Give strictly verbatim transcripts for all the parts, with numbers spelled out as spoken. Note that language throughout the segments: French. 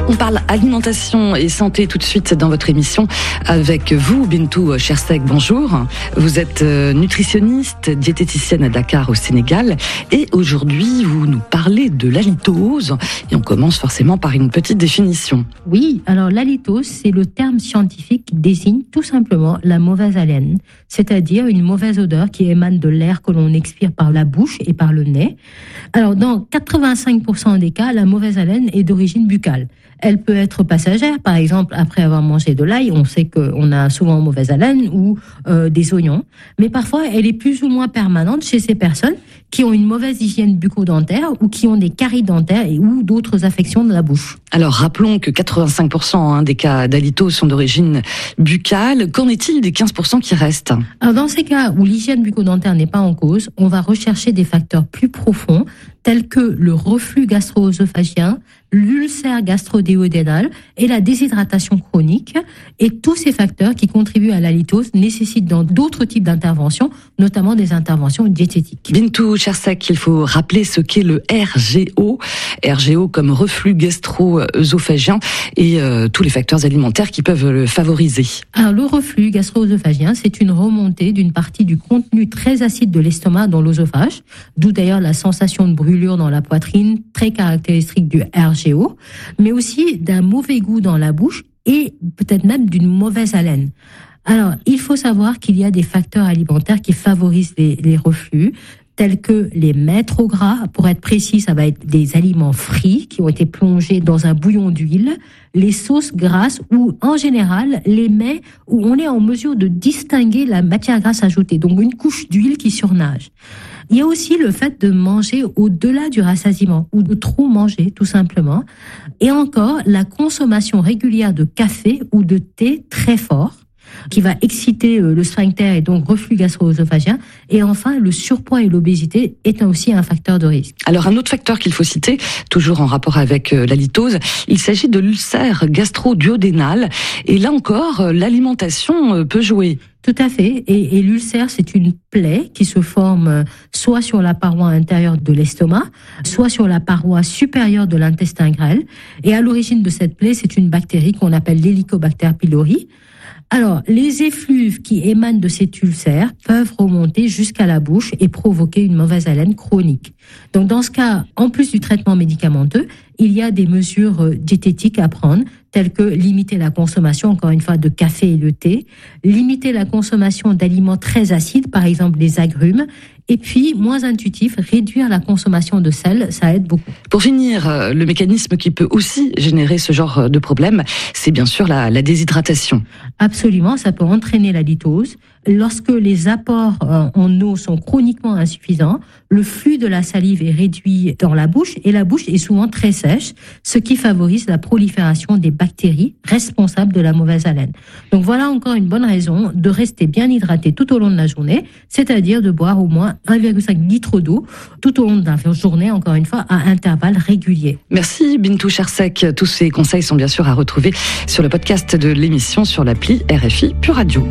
On parle alimentation et santé tout de suite dans votre émission avec vous, Bintou Chersek. Bonjour. Vous êtes nutritionniste, diététicienne à Dakar au Sénégal et aujourd'hui vous nous parlez de l'halitose et on commence forcément par une petite définition. Oui, alors l'halitose, c'est le terme scientifique qui désigne tout simplement la mauvaise haleine, c'est-à-dire une mauvaise odeur qui émane de l'air que l'on expire par la bouche et par le nez. Alors dans quatre-vingt-cinq pour cent des cas, la mauvaise haleine est d'origine buccale. Elle peut être passagère, par exemple, après avoir mangé de l'ail, on sait qu'on a souvent mauvaise haleine, ou euh, des oignons. Mais parfois, elle est plus ou moins permanente chez ces personnes qui ont une mauvaise hygiène bucco-dentaire ou qui ont des caries dentaires et ou d'autres affections de la bouche. Alors, rappelons que quatre-vingt-cinq pour cent hein, des cas d'halitose sont d'origine buccale. Qu'en est-il des quinze pour cent qui restent ? Alors, dans ces cas où l'hygiène bucco-dentaire n'est pas en cause, on va rechercher des facteurs plus profonds, tels que le reflux gastro-œsophagien, l'ulcère gastro-duodénal et la déshydratation chronique. Et tous ces facteurs qui contribuent à l'halitose nécessitent dans d'autres types d'interventions, notamment des interventions diététiques. Bintou Chersek, il faut rappeler ce qu'est le R G O. R G O comme reflux gastro-œsophagien et euh, tous les facteurs alimentaires qui peuvent le favoriser. Alors, le reflux gastro-œsophagien, c'est une remontée d'une partie du contenu très acide de l'estomac dans l'œsophage, d'où d'ailleurs la sensation de brûlure dans la poitrine, très caractéristique du R G O, mais aussi d'un mauvais goût dans la bouche et peut-être même d'une mauvaise haleine. Alors, il faut savoir qu'il y a des facteurs alimentaires qui favorisent les, les reflux, tels que les mets trop gras. Pour être précis, ça va être des aliments frits qui ont été plongés dans un bouillon d'huile, les sauces grasses ou, en général, les mets où on est en mesure de distinguer la matière grasse ajoutée, donc une couche d'huile qui surnage. Il y a aussi le fait de manger au-delà du rassasiement ou de trop manger, tout simplement. Et encore, la consommation régulière de café ou de thé très fort, qui va exciter le sphincter et donc reflux gastro-œsophagien. Et enfin, le surpoids et l'obésité est aussi un facteur de risque. Alors, un autre facteur qu'il faut citer, toujours en rapport avec l'halitose, il s'agit de l'ulcère gastro-duodénal. Et là encore, l'alimentation peut jouer. Tout à fait. Et, et l'ulcère, c'est une plaie qui se forme soit sur la paroi intérieure de l'estomac, soit sur la paroi supérieure de l'intestin grêle. Et à l'origine de cette plaie, c'est une bactérie qu'on appelle l'Helicobacter pylori. Alors, les effluves qui émanent de cet ulcère peuvent remonter jusqu'à la bouche et provoquer une mauvaise haleine chronique. Donc, dans ce cas, en plus du traitement médicamenteux, il y a des mesures diététiques à prendre, telles que limiter la consommation, encore une fois, de café et de thé, limiter la consommation d'aliments très acides, par exemple les agrumes, et puis, moins intuitif, réduire la consommation de sel, ça aide beaucoup. Pour finir, le mécanisme qui peut aussi générer ce genre de problème, c'est bien sûr la, la déshydratation. Absolument, ça peut entraîner l'halitose. Lorsque les apports en eau sont chroniquement insuffisants, le flux de la salive est réduit dans la bouche et la bouche est souvent très sèche, ce qui favorise la prolifération des bactéries responsables de la mauvaise haleine. Donc voilà encore une bonne raison de rester bien hydraté tout au long de la journée, c'est-à-dire de boire au moins un virgule cinq litre d'eau tout au long de la journée, encore une fois, à intervalles réguliers. Merci Bintou Chersek. Tous ces conseils sont bien sûr à retrouver sur le podcast de l'émission sur l'appli R F I Pure Radio.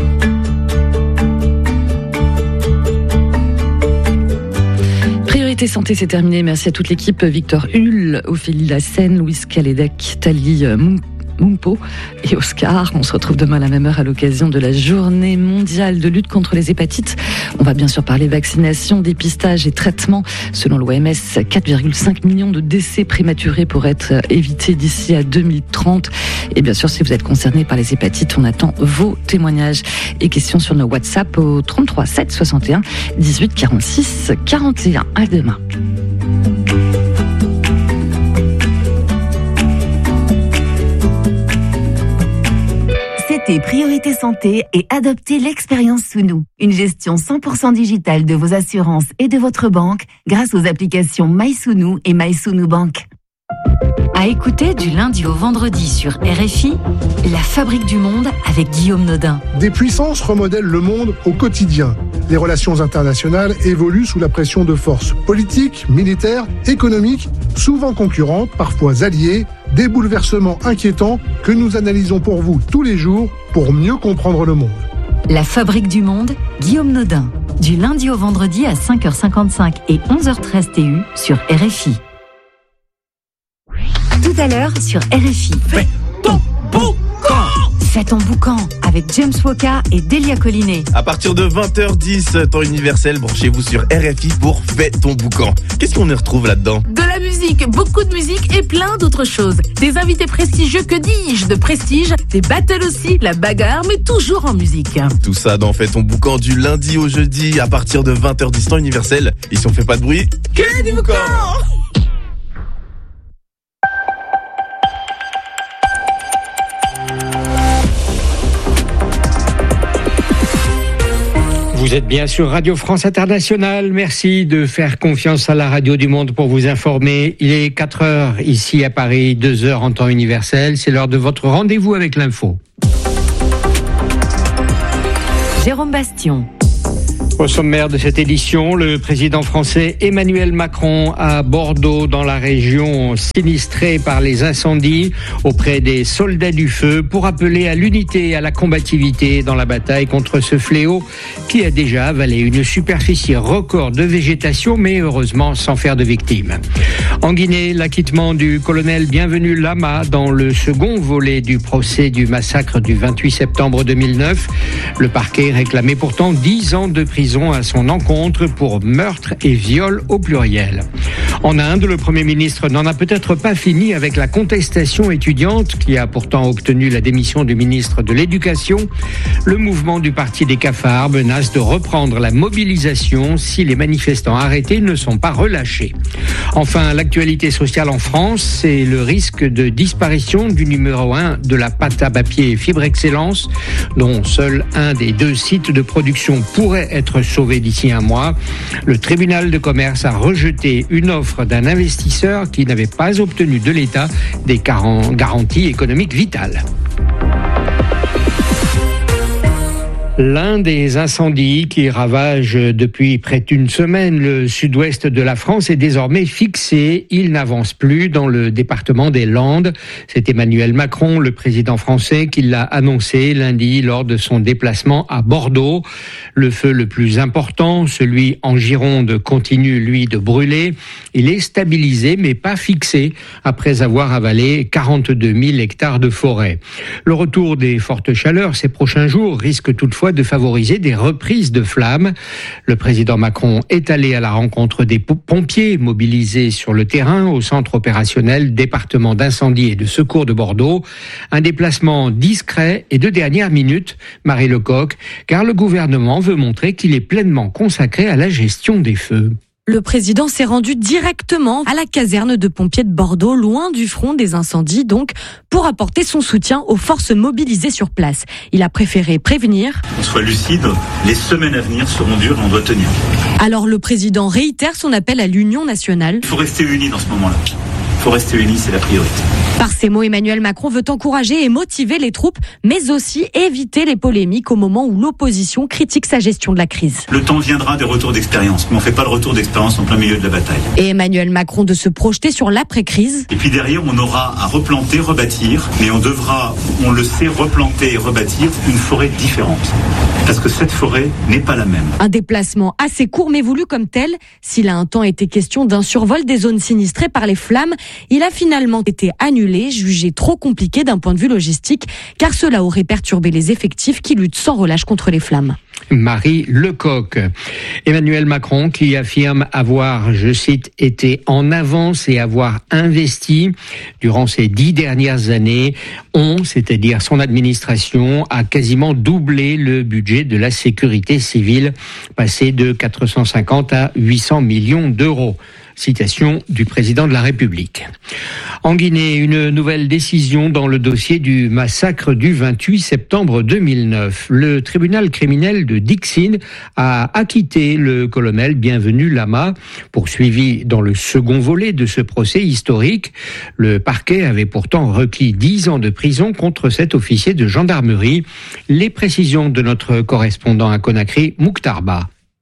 Priorité santé, c'est terminé. Merci à toute l'équipe. Victor Hull, Ophélie Lassène, Louis Kaledek, Tali Mumpo et Oscar. On se retrouve demain à la même heure à l'occasion de la journée mondiale de lutte contre les hépatites. On va bien sûr parler vaccination, dépistage et traitement. Selon l'O M S, quatre virgule cinq millions de décès prématurés pourraient être évités d'ici à deux mille trente. Et bien sûr, si vous êtes concerné par les hépatites, on attend vos témoignages et questions sur nos WhatsApp au trente-trois sept soixante et un dix-huit quarante-six quarante et un. À demain. C'était Priorité Santé et adoptez l'expérience Sounou. Une gestion cent pour cent digitale de vos assurances et de votre banque grâce aux applications MySounou et MySounou Bank. À écouter du lundi au vendredi sur R F I, La Fabrique du Monde avec Guillaume Nodin. Des puissances remodèlent le monde au quotidien. Les relations internationales évoluent sous la pression de forces politiques, militaires, économiques, souvent concurrentes, parfois alliées, des bouleversements inquiétants que nous analysons pour vous tous les jours pour mieux comprendre le monde. La Fabrique du Monde, Guillaume Nodin. Du lundi au vendredi à cinq heures cinquante-cinq et onze heures treize T U sur R F I. Tout tout à l'heure sur R F I. Fais ton boucan. Fais ton boucan avec James Woka et Delia Collinet. À partir de vingt heures dix, temps universel, branchez-vous sur R F I pour Fais ton boucan. Qu'est-ce qu'on y retrouve là-dedans? De la musique, beaucoup de musique et plein d'autres choses. Des invités prestigieux, que dis-je, de prestige, des battles aussi, la bagarre, mais toujours en musique. Tout ça dans Fais ton boucan du lundi au jeudi à partir de vingt heures dix, temps universel. Et si on fait pas de bruit, que du boucan! Vous êtes bien sur Radio France Internationale. Merci de faire confiance à la radio du monde pour vous informer. Il est quatre heures ici à Paris, deux heures en temps universel. C'est l'heure de votre rendez-vous avec l'info. Jérôme Bastion. Au sommaire de cette édition, le président français Emmanuel Macron à Bordeaux, dans la région sinistrée par les incendies, auprès des soldats du feu, pour appeler à l'unité et à la combativité dans la bataille contre ce fléau qui a déjà avalé une superficie record de végétation, mais heureusement sans faire de victimes. En Guinée, l'acquittement du colonel Bienvenu Lama dans le second volet du procès du massacre du vingt-huit septembre deux mille neuf. Le parquet réclamait pourtant dix ans de prison à son encontre pour meurtre et viol au pluriel. En Inde, le Premier ministre n'en a peut-être pas fini avec la contestation étudiante qui a pourtant obtenu la démission du ministre de l'Éducation. Le mouvement du Parti des cafards menace de reprendre la mobilisation si les manifestants arrêtés ne sont pas relâchés. Enfin, l'actualité sociale en France, c'est le risque de disparition du numéro un de la pâte à papier Fibre Excellence, dont seul un des deux sites de production pourrait être sauvé d'ici un mois. Le tribunal de commerce a rejeté une offre d'un investisseur qui n'avait pas obtenu de l'État des garanties économiques vitales. L'un des incendies qui ravage depuis près d'une semaine le sud-ouest de la France est désormais fixé. Il n'avance plus dans le département des Landes. C'est Emmanuel Macron, le président français, qui l'a annoncé lundi lors de son déplacement à Bordeaux. Le feu le plus important, celui en Gironde, continue, lui, de brûler. Il est stabilisé, mais pas fixé, après avoir avalé quarante-deux mille hectares de forêt. Le retour des fortes chaleurs ces prochains jours risque toutefois de favoriser des reprises de flammes. Le président Macron est allé à la rencontre des pompiers mobilisés sur le terrain au centre opérationnel département d'incendie et de secours de Bordeaux. Un déplacement discret et de dernière minute, Marie Lecoq, car le gouvernement veut montrer qu'il est pleinement consacré à la gestion des feux. Le président s'est rendu directement à la caserne de pompiers de Bordeaux, loin du front des incendies, donc, pour apporter son soutien aux forces mobilisées sur place. Il a préféré prévenir. On soit lucide, les semaines à venir seront dures et on doit tenir. Alors le président réitère son appel à l'union nationale. Il faut rester unis dans ce moment-là. Il faut rester unis, c'est la priorité. Par ces mots, Emmanuel Macron veut encourager et motiver les troupes, mais aussi éviter les polémiques au moment où l'opposition critique sa gestion de la crise. Le temps viendra des retours d'expérience, mais on ne fait pas le retour d'expérience en plein milieu de la bataille. Et Emmanuel Macron de se projeter sur l'après-crise. Et puis derrière, on aura à replanter, rebâtir, mais on devra, on le sait, replanter et rebâtir une forêt différente. Parce que cette forêt n'est pas la même. Un déplacement assez court mais voulu comme tel. S'il a un temps été question d'un survol des zones sinistrées par les flammes, il a finalement été annulé, jugé trop compliqué d'un point de vue logistique, car cela aurait perturbé les effectifs qui luttent sans relâche contre les flammes. Marie Lecoq. Emmanuel Macron qui affirme avoir, je cite, été en avance et avoir investi durant ces dix dernières années. On, c'est-à-dire son administration, a quasiment doublé le budget de la sécurité civile, passé de quatre cent cinquante à huit cents millions d'euros. Citation du président de la République. En Guinée, une nouvelle décision dans le dossier du massacre du vingt-huit septembre deux mille neuf. Le tribunal criminel de Dixine a acquitté le colonel Bienvenu Lama, poursuivi dans le second volet de ce procès historique. Le parquet avait pourtant requis dix ans de prison contre cet officier de gendarmerie. Les précisions de notre correspondant à Conakry, Mouktar Ba.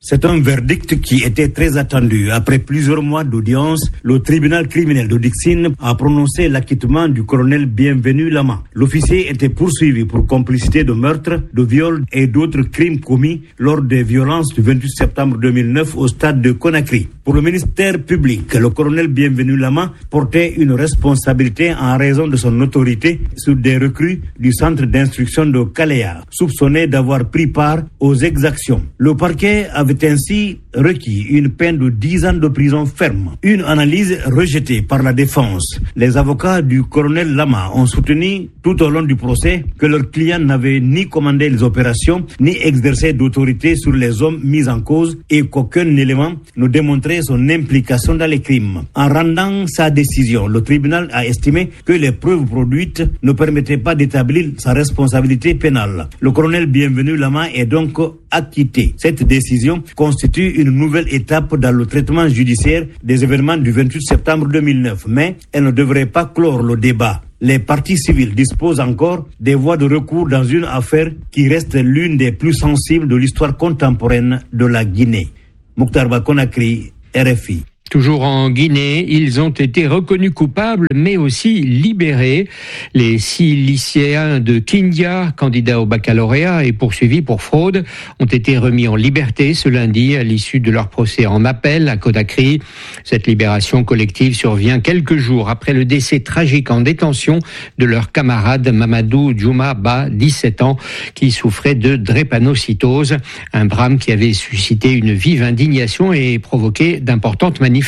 C'est un verdict qui était très attendu. Après plusieurs mois d'audience, le tribunal criminel de Dixine a prononcé l'acquittement du colonel Bienvenu Lama. L'officier était poursuivi pour complicité de meurtre, de viol et d'autres crimes commis lors des violences du vingt-huit septembre deux mille neuf au stade de Conakry. Pour le ministère public, le colonel Bienvenu Lama portait une responsabilité en raison de son autorité sur des recrues du centre d'instruction de Kaléa, soupçonné d'avoir pris part aux exactions. Le parquet avait ainsi requis une peine de dix ans de prison ferme. Une analyse rejetée par la défense. Les avocats du colonel Lama ont soutenu tout au long du procès que leur client n'avait ni commandé les opérations, ni exercé d'autorité sur les hommes mis en cause et qu'aucun élément ne démontrait son implication dans les crimes. En rendant sa décision, le tribunal a estimé que les preuves produites ne permettaient pas d'établir sa responsabilité pénale. Le colonel Bienvenu Lama est donc acquitté. Cette décision constitue une nouvelle étape dans le traitement judiciaire des événements du vingt-huit septembre deux mille neuf, mais elle ne devrait pas clore le débat. Les parties civiles disposent encore des voies de recours dans une affaire qui reste l'une des plus sensibles de l'histoire contemporaine de la Guinée. Mokhtar Ba, Conakry, R F I. Toujours en Guinée, ils ont été reconnus coupables, mais aussi libérés. Les six lycéens de Kindia, candidats au baccalauréat et poursuivis pour fraude, ont été remis en liberté ce lundi à l'issue de leur procès en appel à Conakry. Cette libération collective survient quelques jours après le décès tragique en détention de leur camarade Mamadou Djouma Ba, dix-sept ans, qui souffrait de drépanocytose, un drame qui avait suscité une vive indignation et provoqué d'importantes manifestations.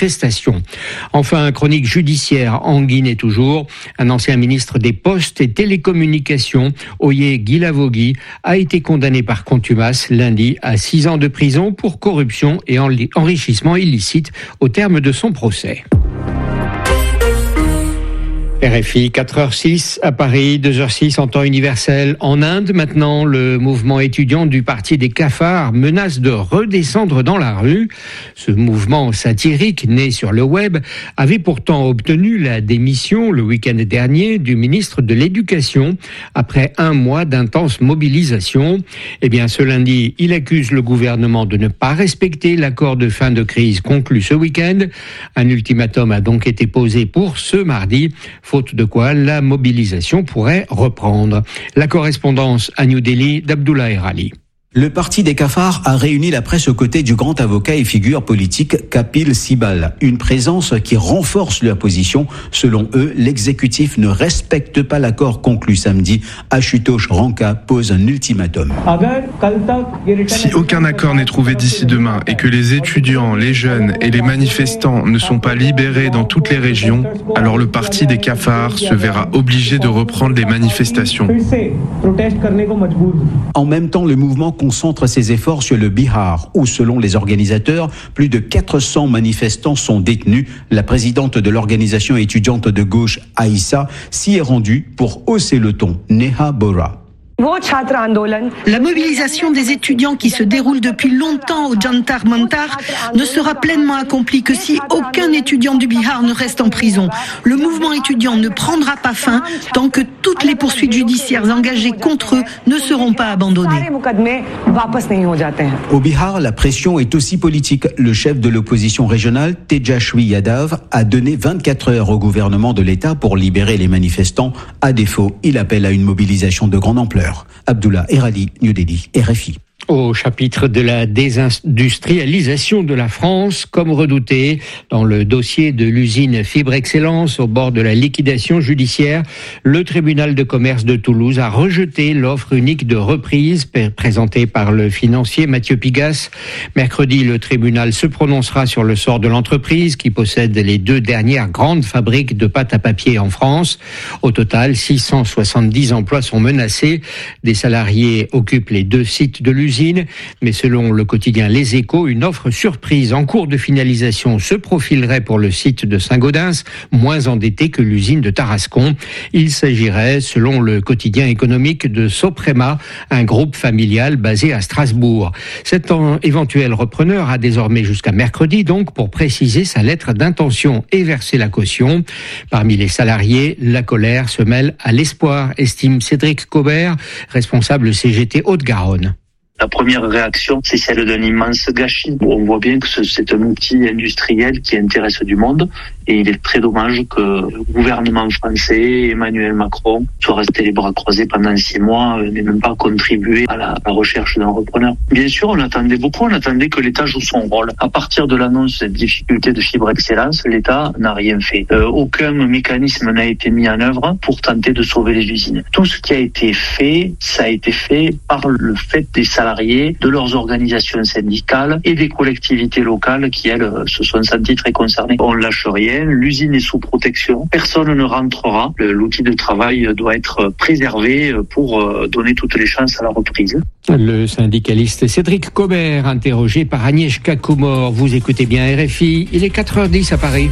Enfin, chronique judiciaire en Guinée toujours. Un ancien ministre des Postes et Télécommunications, Oye Guilavogui, a été condamné par contumace lundi à six ans de prison pour corruption et enrichissement illicite au terme de son procès. R F I, quatre heures six à Paris, deux heures six en temps universel. En Inde, maintenant, le mouvement étudiant du parti des cafards menace de redescendre dans la rue. Ce mouvement satirique, né sur le web, avait pourtant obtenu la démission le week-end dernier du ministre de l'Éducation après un mois d'intense mobilisation. Eh bien, ce lundi, il accuse le gouvernement de ne pas respecter l'accord de fin de crise conclu ce week-end. Un ultimatum a donc été posé pour ce mardi, faute de quoi la mobilisation pourrait reprendre. La correspondance à New Delhi d'Abdullah Erali. Le parti des cafards a réuni la presse aux côtés du grand avocat et figure politique Kapil Sibal. Une présence qui renforce leur position. Selon eux, l'exécutif ne respecte pas l'accord conclu samedi. Ashutosh Ranka pose un ultimatum. Si aucun accord n'est trouvé d'ici demain et que les étudiants, les jeunes et les manifestants ne sont pas libérés dans toutes les régions, alors le parti des cafards se verra obligé de reprendre les manifestations. En même temps, le mouvement concentre ses efforts sur le Bihar, où, selon les organisateurs, plus de quatre cents manifestants sont détenus. La présidente de l'organisation étudiante de gauche, Aïssa, s'y est rendue pour hausser le ton. Neha Bora. La mobilisation des étudiants qui se déroule depuis longtemps au Jantar Mantar ne sera pleinement accomplie que si aucun étudiant du Bihar ne reste en prison. Le mouvement étudiant ne prendra pas fin tant que toutes les poursuites judiciaires engagées contre eux ne seront pas abandonnées. Au Bihar, la pression est aussi politique. Le chef de l'opposition régionale, Tejashwi Yadav, a donné vingt-quatre heures au gouvernement de l'État pour libérer les manifestants. À défaut, il appelle à une mobilisation de grande ampleur. Abdullah Erali, New Delhi, R F I. Au chapitre de la désindustrialisation de la France, comme redouté dans le dossier de l'usine Fibre Excellence au bord de la liquidation judiciaire, le tribunal de commerce de Toulouse a rejeté l'offre unique de reprise présentée par le financier Mathieu Pigasse. Mercredi, le tribunal se prononcera sur le sort de l'entreprise qui possède les deux dernières grandes fabriques de pâte à papier en France. Au total, six cent soixante-dix emplois sont menacés. Des salariés occupent les deux sites de l'usine. Mais selon le quotidien Les Échos, une offre surprise en cours de finalisation se profilerait pour le site de Saint-Gaudens, moins endetté que l'usine de Tarascon. Il s'agirait, selon le quotidien économique, de Soprema, un groupe familial basé à Strasbourg. Cet éventuel repreneur a désormais jusqu'à mercredi donc pour préciser sa lettre d'intention et verser la caution. Parmi les salariés, la colère se mêle à l'espoir, estime Cédric Cobert, responsable C G T Haute-Garonne. La première réaction, c'est celle d'un immense gâchis. On voit bien que c'est un outil industriel qui intéresse du monde et il est très dommage que le gouvernement français, Emmanuel Macron, soit resté les bras croisés pendant six mois et n'ait même pas contribué à la, à la recherche d'un repreneur. Bien sûr, on attendait beaucoup, on attendait que l'État joue son rôle. À partir de l'annonce de difficulté de Fibre Excellence, l'État n'a rien fait. Euh, aucun mécanisme n'a été mis en œuvre pour tenter de sauver les usines. Tout ce qui a été fait, ça a été fait par le fait des salariés, de leurs organisations syndicales et des collectivités locales qui, elles, se sont senties très concernées. On lâche rien, l'usine est sous protection, personne ne rentrera. L'outil de travail doit être préservé pour donner toutes les chances à la reprise. Le syndicaliste Cédric Cobert, interrogé par Agnieszka Kumor. Vous écoutez bien R F I, il est quatre heures dix à Paris.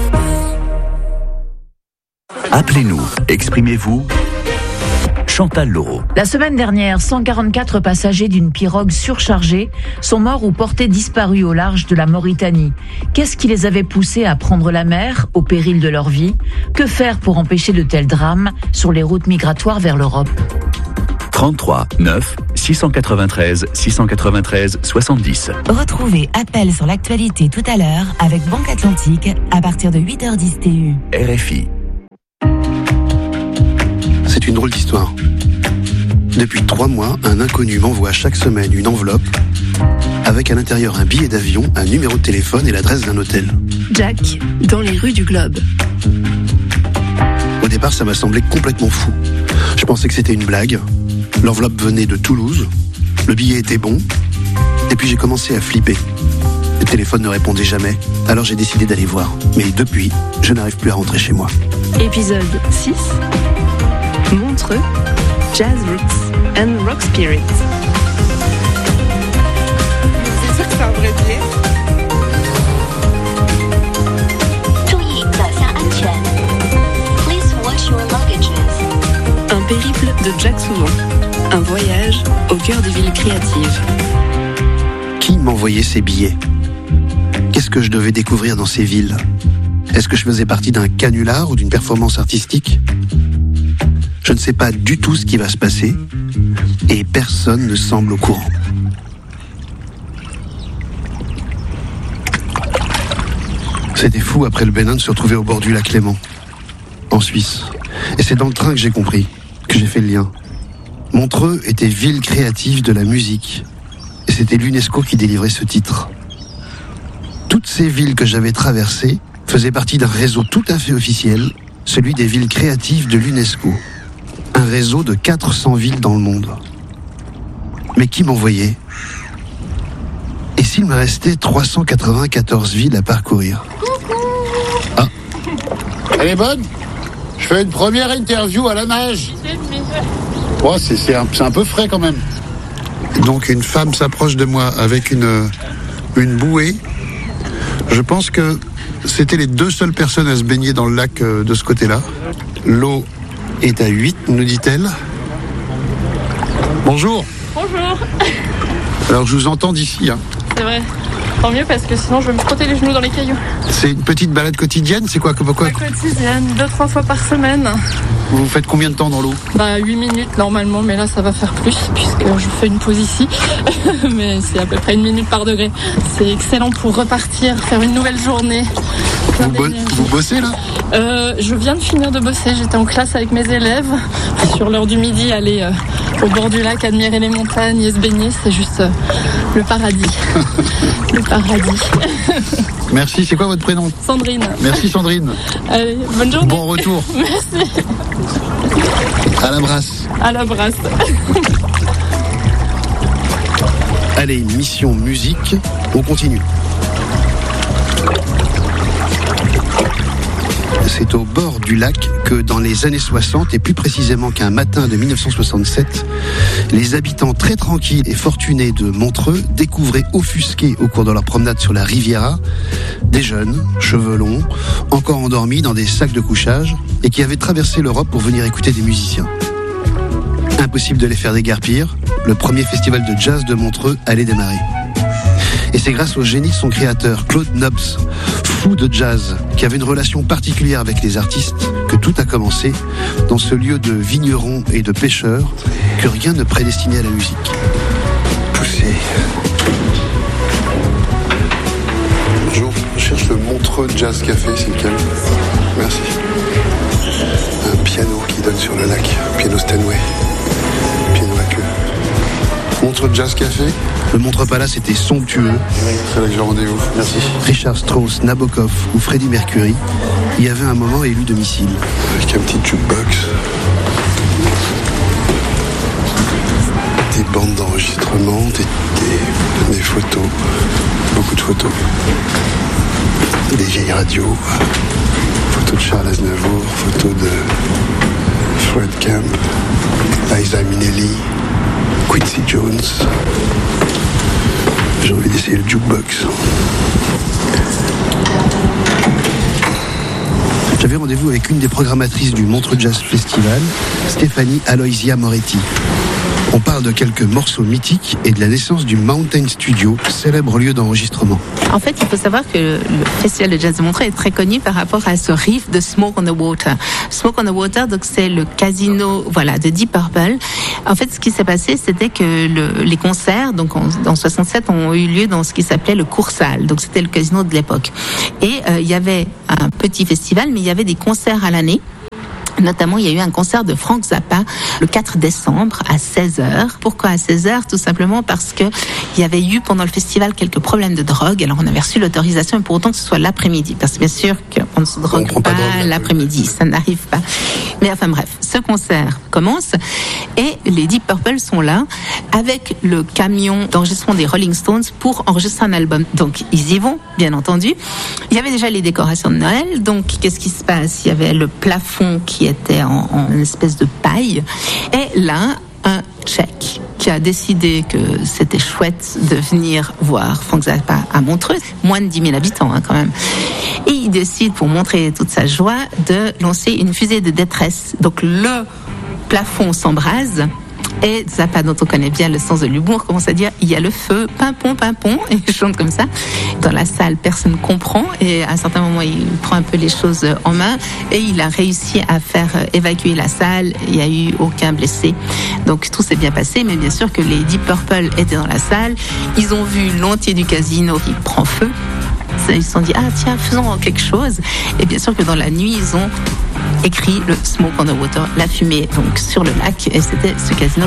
Appelez-nous, exprimez-vous. Chantal Laureau. La semaine dernière, cent quarante-quatre passagers d'une pirogue surchargée sont morts ou portés disparus au large de la Mauritanie. Qu'est-ce qui les avait poussés à prendre la mer au péril de leur vie ? Que faire pour empêcher de tels drames sur les routes migratoires vers l'Europe ? trente-trois neuf six cent quatre-vingt-treize six cent quatre-vingt-treize soixante-dix. Retrouvez Appel sur l'actualité tout à l'heure avec Banque Atlantique à partir de huit heures dix T U. R F I. C'est une drôle d'histoire. Depuis trois mois, un inconnu m'envoie chaque semaine une enveloppe avec à l'intérieur un billet d'avion, un numéro de téléphone et l'adresse d'un hôtel. Jack, dans les rues du Globe. Au départ, ça m'a semblé complètement fou. Je pensais que c'était une blague. L'enveloppe venait de Toulouse. Le billet était bon. Et puis j'ai commencé à flipper. Le téléphone ne répondait jamais. Alors j'ai décidé d'aller voir. Mais depuis, je n'arrive plus à rentrer chez moi. Épisode six. Montreux, Jazz Roots and Rock Spirit. C'est sûr que c'est un vrai billet. Un périple de Jack Souvent. Un voyage au cœur des villes créatives. Qui m'envoyait ces billets ? Qu'est-ce que je devais découvrir dans ces villes ? Est-ce que je faisais partie d'un canular ou d'une performance artistique ? Je ne sais pas du tout ce qui va se passer et personne ne semble au courant. C'était fou après le Bénin de se retrouver au bord du lac Léman, en Suisse. Et c'est dans le train que j'ai compris, que j'ai fait le lien. Montreux était ville créative de la musique et c'était l'UNESCO qui délivrait ce titre. Toutes ces villes que j'avais traversées faisaient partie d'un réseau tout à fait officiel, celui des villes créatives de l'UNESCO. Un réseau de quatre cents villes dans le monde. Mais qui m'envoyait ? Et s'il me restait trois cent quatre-vingt-quatorze villes à parcourir ? Ah. Elle est bonne ? Je fais une première interview à la nage. Oh, c'est, c'est, un, c'est un peu frais quand même. Donc une femme s'approche de moi avec une, une bouée. Je pense que c'était les deux seules personnes à se baigner dans le lac de ce côté-là. L'eau est à huit, nous dit-elle. Bonjour. Bonjour. Alors je vous entends d'ici. Hein. C'est vrai. Tant mieux parce que sinon je vais me frotter les genoux dans les cailloux. C'est une petite balade quotidienne, c'est quoi, quoi, quoi quotidienne, deux, trois fois par semaine. Vous faites combien de temps dans l'eau ? Bah huit minutes normalement, mais là ça va faire plus puisque je fais une pause ici. Mais c'est à peu près une minute par degré. C'est excellent pour repartir, faire une nouvelle journée. Vous, bo- vous bossez là ? euh, Je viens de finir de bosser, j'étais en classe avec mes élèves. Sur l'heure du midi, aller euh, au bord du lac, admirer les montagnes et se baigner, c'est juste euh, le paradis. Le paradis. Merci, c'est quoi votre prénom ? Sandrine. Merci Sandrine. Allez, bonne journée. Bon retour. Merci. À la brasse. À la brasse. Allez, mission musique, on continue. C'est au bord du lac que dans les années soixante, et plus précisément qu'un matin de dix-neuf cent soixante-sept, les habitants très tranquilles et fortunés de Montreux découvraient offusqués au cours de leur promenade sur la Riviera des jeunes, cheveux longs, encore endormis dans des sacs de couchage et qui avaient traversé l'Europe pour venir écouter des musiciens. Impossible de les faire déguerpir, le premier festival de jazz de Montreux allait démarrer. Et c'est grâce au génie de son créateur, Claude Nobs, fou de jazz, qui avait une relation particulière avec les artistes, que tout a commencé dans ce lieu de vignerons et de pêcheurs que rien ne prédestinait à la musique. Bonjour, je cherche le Montreux Jazz Café, c'est lequel? Merci. Un piano qui donne sur le lac, un piano Steinway, piano à queue. Montreux Jazz Café? Le Montreux Palace était somptueux. C'est là que j'ai rendez-vous, merci. Richard Strauss, Nabokov ou Freddie Mercury y avait un moment élu domicile. Avec un petit jukebox. Des bandes d'enregistrement, des, des, des photos, beaucoup de photos. Des vieilles radios, photos de Charles Aznavour, photos de Fred Camp, Liza Minnelli, Quincy Jones. J'ai envie d'essayer le jukebox. J'avais rendez-vous avec une des programmatrices du Montreux Jazz Festival, Stéphanie Aloysia Moretti. On parle de quelques morceaux mythiques et de la naissance du Mountain Studio, célèbre lieu d'enregistrement. En fait, il faut savoir que le Festival de Jazz de Montreux est très connu par rapport à ce riff de Smoke on the Water. Smoke on the Water, donc c'est le casino, voilà, de Deep Purple. En fait, ce qui s'est passé, c'était que le, les concerts, donc en, en soixante-sept, ont eu lieu dans ce qui s'appelait le Coursal. Donc c'était le casino de l'époque. Et euh, il y avait un petit festival, mais il y avait des concerts à l'année. Notamment, il y a eu un concert de Frank Zappa le quatre décembre à seize heures. Pourquoi à seize heures? Tout simplement parce que il y avait eu pendant le festival quelques problèmes de drogue. Alors on avait reçu l'autorisation, mais pour autant que ce soit l'après-midi. Parce que bien sûr qu'on ne se drogue pas, pas l'après-midi, ça n'arrive pas. Mais enfin bref, ce concert commence et les Deep Purple sont là avec le camion d'enregistrement des Rolling Stones pour enregistrer un album. Donc ils y vont, bien entendu. Il y avait déjà les décorations de Noël. Donc qu'est-ce qui se passe? Il y avait le plafond qui était en, en une espèce de paille. Et là, un Tchèque qui a décidé que c'était chouette de venir voir Frank Zappa à Montreux, moins de dix mille habitants hein, quand même. Et il décide, pour montrer toute sa joie, de lancer une fusée de détresse. Donc le plafond s'embrase. Et Zappa, dont on connaît bien le sens de l'humour, commence à dire il y a le feu, pimpon, pimpon, et il chante comme ça. Dans la salle, personne ne comprend, et à un certain moment, il prend un peu les choses en main, et il a réussi à faire évacuer la salle. Il n'y a eu aucun blessé. Donc tout s'est bien passé, mais bien sûr que les Deep Purple étaient dans la salle. Ils ont vu l'entier du casino qui prend feu. Ils se sont dit, ah tiens, faisons quelque chose. Et bien sûr que dans la nuit, ils ont écrit le Smoke on the Water, la fumée donc sur le lac, et c'était ce casino